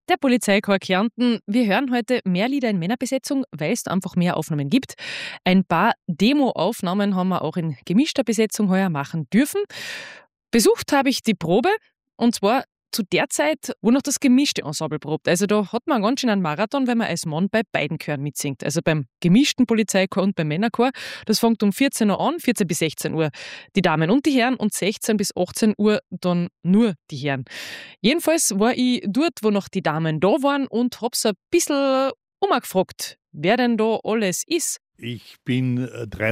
Der Polizeikorps Kärnten. Wir hören heute mehr Lieder in Männerbesetzung, weil es da einfach mehr Aufnahmen gibt. Ein paar Demo-Aufnahmen haben wir auch in gemischter Besetzung heuer machen dürfen. Besucht habe ich die Probe, und zwar zu der Zeit, wo noch das gemischte Ensemble probt. Also da hat man ganz schön einen Marathon, wenn man als Mann bei beiden Chören mitsingt. Also beim gemischten Polizeichor und beim Männerchor. Das fängt um 14 Uhr an, 14 bis 16 Uhr die Damen und die Herren und 16 bis 18 Uhr dann nur die Herren. Jedenfalls war ich dort, wo noch die Damen da waren und habe so ein bisschen umgefragt, wer denn da alles ist. Ich bin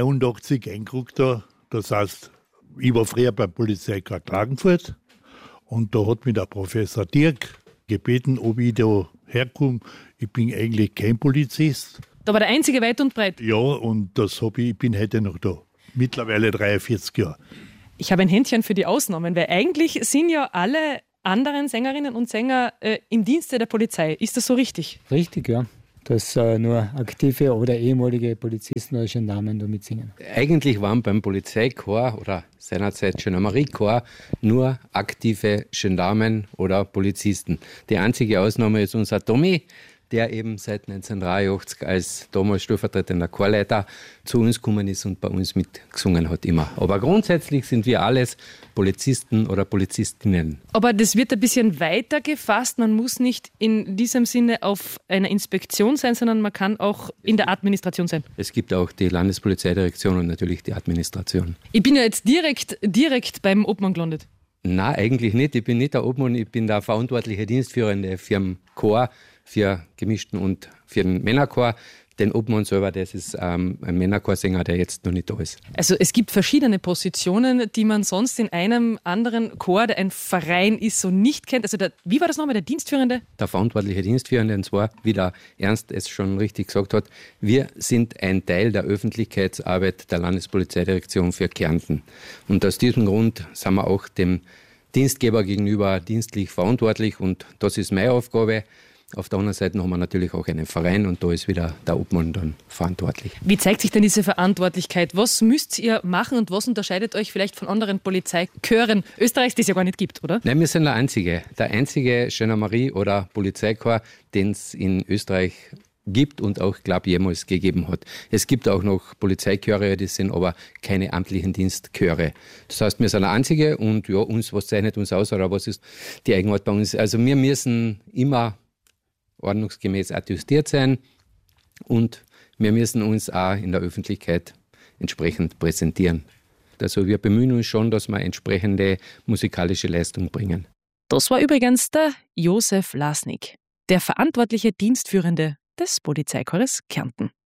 83 eingerückt da. Das heißt, ich war früher beim Polizeikorps Klagenfurt. Und da hat mich der Professor Dirk gebeten, ob ich da herkomme. Ich bin eigentlich kein Polizist. Da war der einzige weit und breit. Ja, und ich bin heute noch da. Mittlerweile 43 Jahre. Ich habe ein Händchen für die Ausnahmen, weil eigentlich sind ja alle anderen Sängerinnen und Sänger im Dienste der Polizei. Ist das so richtig? Richtig, ja. Dass nur aktive oder ehemalige Polizisten oder Gendarmen da mitsingen. Eigentlich waren beim Polizeikorps oder seinerzeit Gendarmeriekorps nur aktive Gendarmen oder Polizisten. Die einzige Ausnahme ist unser Tommy, der eben seit 1983 als damals stellvertretender Chorleiter zu uns gekommen ist und bei uns mitgesungen hat immer. Aber grundsätzlich sind wir alles Polizisten oder Polizistinnen. Aber das wird ein bisschen weiter gefasst. Man muss nicht in diesem Sinne auf einer Inspektion sein, sondern man kann auch in der Administration sein. Es gibt auch die Landespolizeidirektion und natürlich die Administration. Ich bin ja jetzt direkt beim Obmann gelandet. Nein, eigentlich nicht. Ich bin nicht der Obmann, ich bin der verantwortliche Dienstführende für den Chor, für gemischten und für den Männerchor. Den Obmann selber, das ist ein Männerchorsänger, der jetzt noch nicht da ist. Also es gibt verschiedene Positionen, die man sonst in einem anderen Chor, der ein Verein ist, so nicht kennt. Also wie war das nochmal, der Dienstführende? Der verantwortliche Dienstführende, und zwar, wie der Ernst es schon richtig gesagt hat, wir sind ein Teil der Öffentlichkeitsarbeit der Landespolizeidirektion für Kärnten. Und aus diesem Grund sind wir auch dem Dienstgeber gegenüber dienstlich verantwortlich, und das ist meine Aufgabe. Auf der anderen Seite haben wir natürlich auch einen Verein, und da ist wieder der Obmann dann verantwortlich. Wie zeigt sich denn diese Verantwortlichkeit? Was müsst ihr machen und was unterscheidet euch vielleicht von anderen Polizeichören Österreichs, die es ja gar nicht gibt, oder? Nein, wir sind der einzige Gendarmerie- oder Polizeichor, den es in Österreich gibt und auch, glaube ich, jemals gegeben hat. Es gibt auch noch Polizeichöre, die sind aber keine amtlichen Dienstchöre. Das heißt, wir sind der einzige, und ja, was zeichnet uns aus, oder was ist die Eigenart bei uns? Also wir müssen immer ordnungsgemäß adjustiert sein, und wir müssen uns auch in der Öffentlichkeit entsprechend präsentieren. Also wir bemühen uns schon, dass wir entsprechende musikalische Leistung bringen. Das war übrigens der Josef Lasnik, der verantwortliche Dienstführende des Polizeikorps Kärnten.